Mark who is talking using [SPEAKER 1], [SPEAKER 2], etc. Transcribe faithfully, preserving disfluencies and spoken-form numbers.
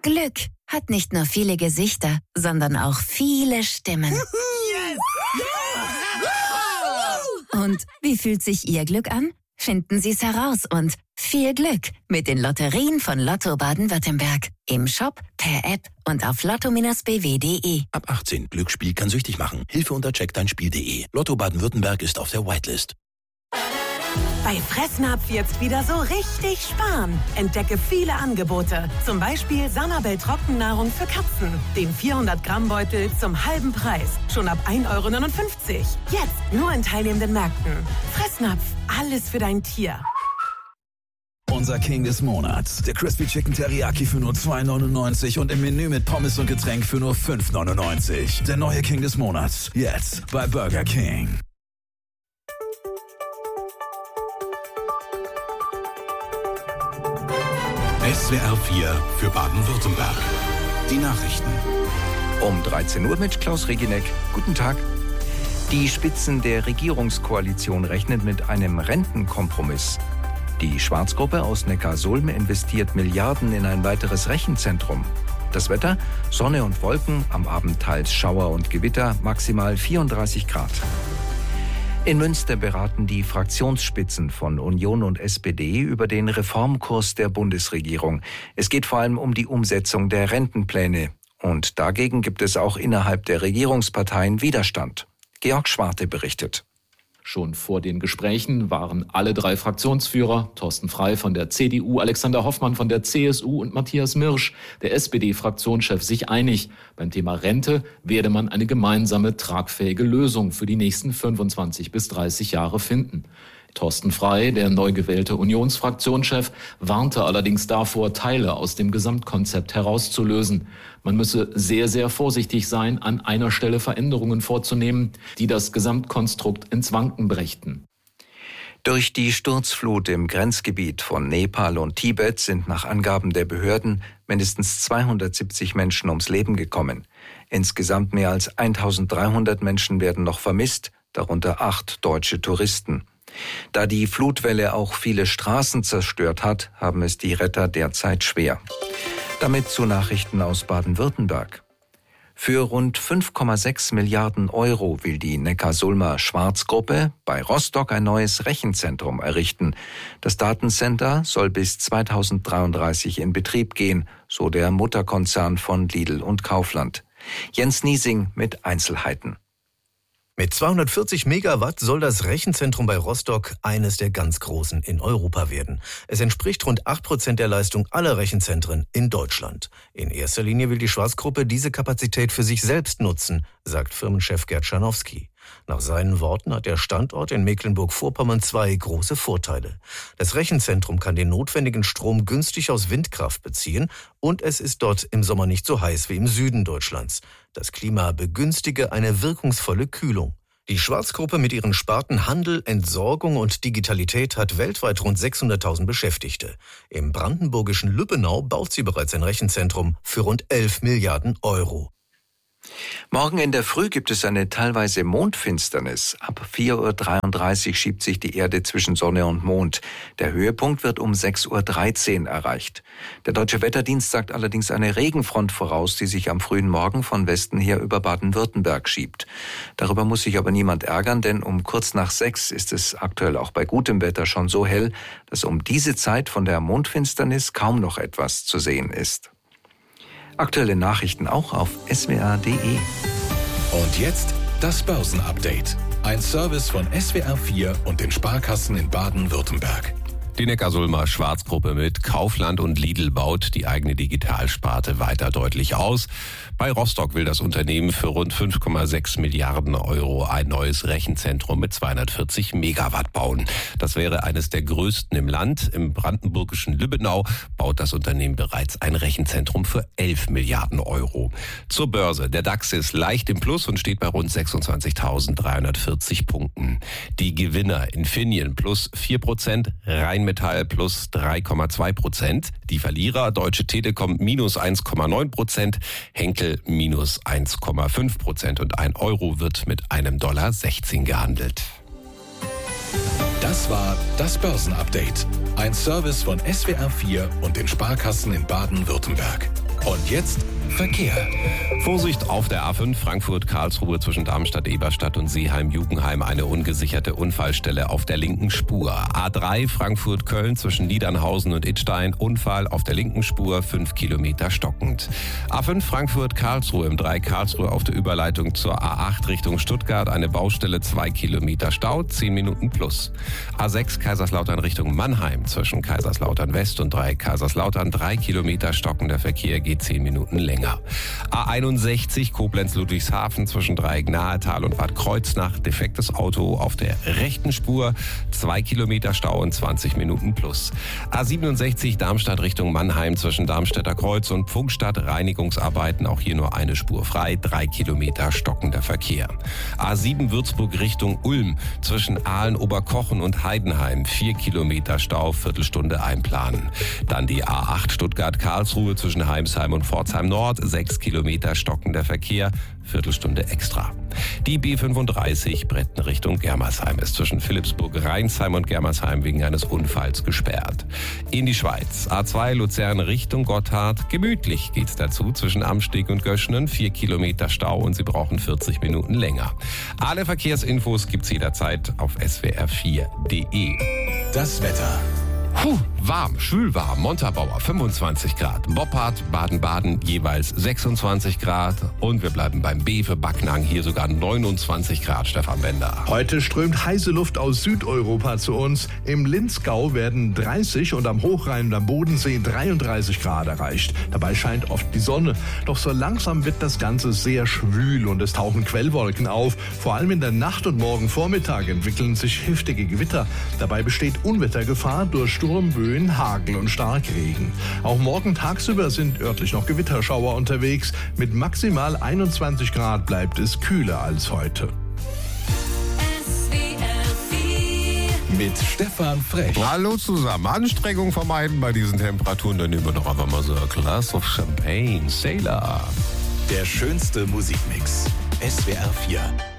[SPEAKER 1] Glück hat nicht nur viele Gesichter, sondern auch viele Stimmen.
[SPEAKER 2] Yes!
[SPEAKER 1] Und wie fühlt sich Ihr Glück an? Finden Sie es heraus und viel Glück mit den Lotterien von Lotto Baden-Württemberg. Im Shop, per App und auf lotto Bindestrich b w punkt de.
[SPEAKER 3] Ab achtzehn. Glücksspiel kann süchtig machen. Hilfe unter check dein spiel punkt de. Lotto Baden-Württemberg ist auf der Whitelist.
[SPEAKER 4] Bei Fressnapf jetzt wieder so richtig sparen. Entdecke viele Angebote. Zum Beispiel Sanabel Trockennahrung für Katzen. Den vierhundert Gramm Beutel zum halben Preis. Schon ab ein Euro neunundfünfzig. Jetzt nur in teilnehmenden Märkten. Fressnapf, alles für dein Tier.
[SPEAKER 5] Unser King des Monats. Der Crispy Chicken Teriyaki für nur zwei neunundneunzig und im Menü mit Pommes und Getränk für nur fünf neunundneunzig. Der neue King des Monats. Jetzt bei Burger King.
[SPEAKER 6] S W R vier für Baden-Württemberg. Die Nachrichten.
[SPEAKER 7] Um dreizehn Uhr mit Klaus Regineck. Guten Tag. Die Spitzen der Regierungskoalition rechnen mit einem Rentenkompromiss. Die Schwarzgruppe aus Neckarsulm investiert Milliarden in ein weiteres Rechenzentrum. Das Wetter? Sonne und Wolken, am Abend teils Schauer und Gewitter, maximal vierunddreißig Grad. In Münster beraten die Fraktionsspitzen von Union und S P D über den Reformkurs der Bundesregierung. Es geht vor allem um die Umsetzung der Rentenpläne. Und dagegen gibt es auch innerhalb der Regierungsparteien Widerstand. Georg Schwarte berichtet.
[SPEAKER 8] Schon vor den Gesprächen waren alle drei Fraktionsführer, Thorsten Frey von der C D U, Alexander Hoffmann von der C S U und Matthias Mirsch, der S P D-Fraktionschef, sich einig. Beim Thema Rente werde man eine gemeinsame, tragfähige Lösung für die nächsten fünfundzwanzig bis dreißig Jahre finden. Thorsten Frey, der neu gewählte Unionsfraktionschef, warnte allerdings davor, Teile aus dem Gesamtkonzept herauszulösen. Man müsse sehr, sehr vorsichtig sein, an einer Stelle Veränderungen vorzunehmen, die das Gesamtkonstrukt ins Wanken brächten.
[SPEAKER 7] Durch die Sturzflut im Grenzgebiet von Nepal und Tibet sind nach Angaben der Behörden mindestens zweihundertsiebzig Menschen ums Leben gekommen. Insgesamt mehr als eintausenddreihundert Menschen werden noch vermisst, darunter acht deutsche Touristen. Da die Flutwelle auch viele Straßen zerstört hat, haben es die Retter derzeit schwer. Damit zu Nachrichten aus Baden-Württemberg. Für rund fünf Komma sechs Milliarden Euro will die Neckarsulmer Schwarzgruppe bei Rostock ein neues Rechenzentrum errichten. Das Datencenter soll bis zweitausenddreiunddreißig in Betrieb gehen, so der Mutterkonzern von Lidl und Kaufland. Jens Niesing mit Einzelheiten.
[SPEAKER 9] Mit zweihundertvierzig Megawatt soll das Rechenzentrum bei Rostock eines der ganz großen in Europa werden. Es entspricht rund acht Prozent der Leistung aller Rechenzentren in Deutschland. In erster Linie will die Schwarzgruppe diese Kapazität für sich selbst nutzen, sagt Firmenchef Gerd Scharnowski. Nach seinen Worten hat der Standort in Mecklenburg-Vorpommern zwei große Vorteile. Das Rechenzentrum kann den notwendigen Strom günstig aus Windkraft beziehen und es ist dort im Sommer nicht so heiß wie im Süden Deutschlands. Das Klima begünstige eine wirkungsvolle Kühlung. Die Schwarzgruppe mit ihren Sparten Handel, Entsorgung und Digitalität hat weltweit rund sechshunderttausend Beschäftigte. Im brandenburgischen Lübbenau baut sie bereits ein Rechenzentrum für rund elf Milliarden Euro.
[SPEAKER 7] Morgen in der Früh gibt es eine teilweise Mondfinsternis. Ab vier Uhr dreiunddreißig schiebt sich die Erde zwischen Sonne und Mond. Der Höhepunkt wird um sechs Uhr dreizehn erreicht. Der Deutsche Wetterdienst sagt allerdings eine Regenfront voraus, die sich am frühen Morgen von Westen her über Baden-Württemberg schiebt. Darüber muss sich aber niemand ärgern, denn um kurz nach sechs ist es aktuell auch bei gutem Wetter schon so hell, dass um diese Zeit von der Mondfinsternis kaum noch etwas zu sehen ist. Aktuelle Nachrichten auch auf S W R punkt de.
[SPEAKER 6] Und jetzt das Börsenupdate. Ein Service von S W R vier und den Sparkassen in Baden-Württemberg.
[SPEAKER 10] Die Neckarsulmer Schwarzgruppe mit Kaufland und Lidl baut die eigene Digitalsparte weiter deutlich aus. Bei Rostock will das Unternehmen für rund fünf Komma sechs Milliarden Euro ein neues Rechenzentrum mit zweihundertvierzig Megawatt bauen. Das wäre eines der größten im Land. Im brandenburgischen Lübbenau baut das Unternehmen bereits ein Rechenzentrum für elf Milliarden Euro. Zur Börse. Der DAX ist leicht im Plus und steht bei rund sechsundzwanzigtausenddreihundertvierzig Punkten. Die Gewinner Infineon plus vier Prozent, Rheinmetall plus drei Komma zwei Prozent. Die Verlierer Deutsche Telekom minus eins Komma neun Prozent, Henkel minus eins Komma fünf Prozent und ein Euro wird mit einem Dollar sechzehn gehandelt.
[SPEAKER 6] Das war das Börsenupdate. Ein Service von S W R vier und den Sparkassen in Baden-Württemberg. Und jetzt Verkehr.
[SPEAKER 10] Vorsicht auf der A fünf Frankfurt-Karlsruhe zwischen Darmstadt-Eberstadt und Seeheim-Jugenheim. Eine ungesicherte Unfallstelle auf der linken Spur. A drei Frankfurt-Köln zwischen Niedernhausen und Idstein. Unfall auf der linken Spur, fünf Kilometer stockend. A fünf Frankfurt-Karlsruhe im drei Karlsruhe auf der Überleitung zur A acht Richtung Stuttgart. Eine Baustelle, zwei Kilometer Stau, zehn Minuten plus. A sechs Kaiserslautern Richtung Mannheim zwischen Kaiserslautern West und drei Kaiserslautern. drei Kilometer stockender Verkehr, geht zehn Minuten länger. A einundsechzig Koblenz-Ludwigshafen zwischen Dreieck-Nahetal und Bad Kreuznach. Defektes Auto auf der rechten Spur. zwei Kilometer Stau und zwanzig Minuten plus. A siebenundsechzig Darmstadt Richtung Mannheim zwischen Darmstädter Kreuz und Pfungstadt. Reinigungsarbeiten, auch hier nur eine Spur frei. drei Kilometer stockender Verkehr. A sieben Würzburg Richtung Ulm zwischen Aalen-Oberkochen und Heidenheim. vier Kilometer Stau, Viertelstunde einplanen. Dann die A acht Stuttgart-Karlsruhe zwischen Heimsheim und Pforzheim Nord. sechs Kilometer stockender Verkehr, Viertelstunde extra. Die B fünfunddreißig Bretten Richtung Germersheim ist zwischen Philippsburg, Rheinsheim und Germersheim wegen eines Unfalls gesperrt. In die Schweiz. A zwei Luzern Richtung Gotthard. Gemütlich geht's dazu zwischen Amsteg und Göschnen. vier Kilometer Stau und Sie brauchen vierzig Minuten länger. Alle Verkehrsinfos gibt's jederzeit auf S W R vier punkt de.
[SPEAKER 6] Das Wetter.
[SPEAKER 10] Puh, warm, schwülwarm. Montabaur fünfundzwanzig Grad. Boppard, Baden-Baden jeweils sechsundzwanzig Grad. Und wir bleiben beim B für Backnang, hier sogar neunundzwanzig Grad, Stefan Bender.
[SPEAKER 2] Heute strömt heiße Luft aus Südeuropa zu uns. Im Linzgau werden dreißig und am Hochrhein und am Bodensee dreiunddreißig Grad erreicht. Dabei scheint oft die Sonne. Doch so langsam wird das Ganze sehr schwül und es tauchen Quellwolken auf. Vor allem in der Nacht und morgen Vormittag entwickeln sich heftige Gewitter. Dabei besteht Unwettergefahr durch Sturmböen, Hagel und Starkregen. Auch morgen tagsüber sind örtlich noch Gewitterschauer unterwegs. Mit maximal einundzwanzig Grad bleibt es kühler als heute.
[SPEAKER 6] Mit Stefan Frech.
[SPEAKER 10] Hallo zusammen. Anstrengung vermeiden bei diesen Temperaturen. Dann nehmen wir doch einfach mal so ein Glas of Champagne. Sailor.
[SPEAKER 6] Der schönste Musikmix. S W R vier.